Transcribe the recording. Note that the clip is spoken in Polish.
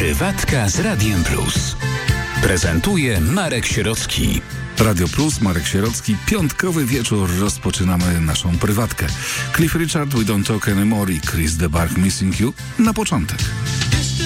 Prywatka z Radiem Plus. Prezentuje Marek Sierocki. Radio Plus, Marek Sierocki. Piątkowy wieczór rozpoczynamy naszą prywatkę. Cliff Richard, We Don't Talk Anymore i Chris de Burgh, Missing You na początek.